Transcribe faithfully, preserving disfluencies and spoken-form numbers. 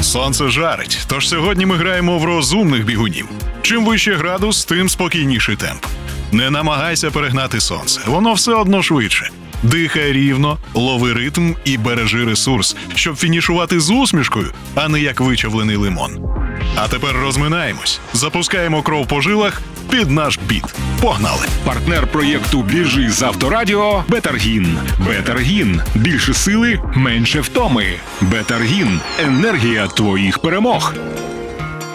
Сонце жарить, тож сьогодні ми граємо в розумних бігунів. Чим вище градус, тим спокійніший темп. Не намагайся перегнати сонце, воно все одно швидше. Дихай рівно, лови ритм і бережи ресурс, щоб фінішувати з усмішкою, а не як вичавлений лимон. А тепер розминаємось, запускаємо кров по жилах під наш біт. Погнали! Партнер проєкту «Біжи з Авторадіо» – Бетаргін. Бетаргін. Більше сили, менше втоми. Бетаргін. Енергія твоїх перемог.